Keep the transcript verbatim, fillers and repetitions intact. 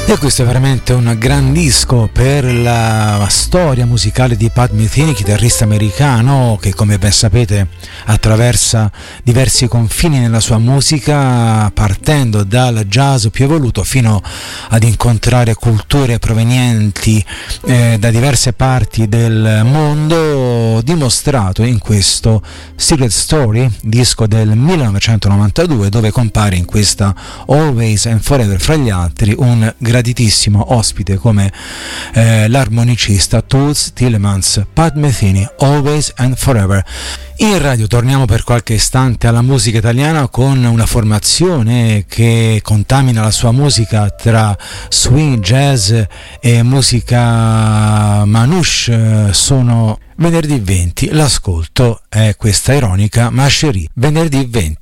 E questo è veramente un gran disco per la storia musicale di Pat Metheny, chitarrista americano che, come ben sapete, attraversa diversi confini nella sua musica, partendo dal jazz più evoluto fino ad incontrare culture provenienti eh, da diverse parti del mondo, dimostrato in questo Secret Story, disco del millenovecentonovantadue, dove compare in questa Always and Forever fra gli altri un graditissimo ospite come eh, l'armonicista Toots Thielemans. Pat Metheny, Always and Forever. In radio torniamo per qualche istante alla musica italiana con una formazione che contamina la sua musica tra swing, jazz e musica manouche. Sono Venerdì venti, l'ascolto è questa ironica Ma Chérie. Venerdì venti.